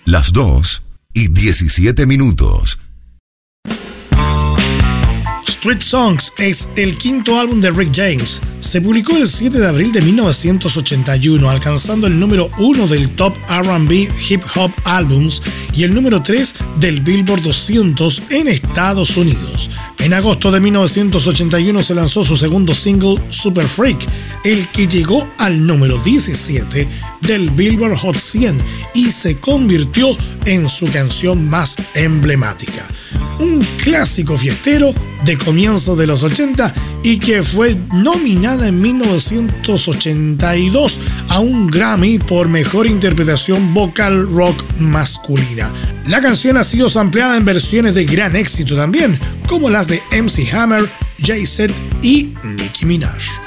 las 2:17. Street Songs es el quinto álbum de Rick James. Se publicó el 7 de abril de 1981, alcanzando el número 1 del Top R&B Hip Hop Albums y el número 3 del Billboard 200 en Estados Unidos. En agosto de 1981 se lanzó su segundo single, Super Freak, el que llegó al número 17 del Billboard Hot 100 y se convirtió en su canción más emblemática. Un clásico fiestero de comienzos de los 80 y que fue nominada en 1982 a un Grammy por mejor interpretación vocal rock masculina. La canción ha sido sampleada en versiones de gran éxito también, como las de MC Hammer, Jay-Z y Nicki Minaj.